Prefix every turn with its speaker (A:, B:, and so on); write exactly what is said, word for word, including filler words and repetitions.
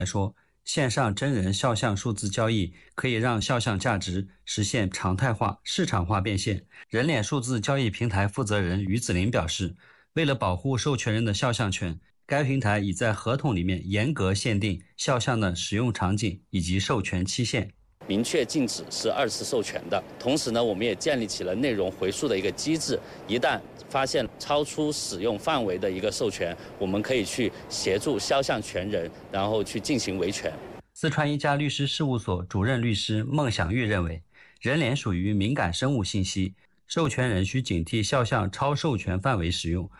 A: 来说，线上真人肖像数字交易可以让肖像价值实现常态化、市场化变现。人脸数字交易平台负责人于子林表示，为了保护授权人的肖像权，该平台已在合同里面严格限定肖像的使用场景以及授权期限。
B: 明确禁止是二次授权的，同时呢，我们也建立起了内容回溯的一个机制。一旦发现超出使用范围的一个授权，我们可以去协助肖像权人，然后去进行维权。
A: 四川一家律师事务所主任律师孟祥玉认为，人脸属于敏感生物信息，授权人需警惕肖像超授权范围使用，